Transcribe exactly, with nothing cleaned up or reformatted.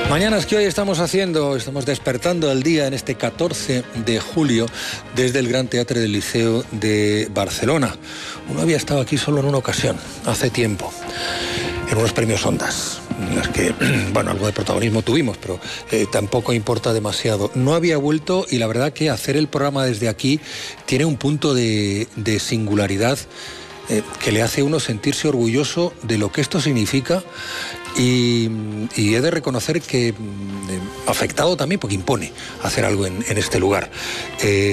Mañanas que hoy estamos haciendo, estamos despertando el día en este catorce de julio desde el Gran Teatre del Liceo de Barcelona. Uno había estado aquí solo en una ocasión, hace tiempo, en unos premios Ondas, en las que, bueno, algo de protagonismo tuvimos, pero eh, tampoco importa demasiado. No había vuelto y la verdad que hacer el programa desde aquí tiene un punto de, de singularidad eh, que le hace a uno sentirse orgulloso de lo que esto significa. Y, y he de reconocer que eh, afectado también porque impone hacer algo en, en este lugar. Eh,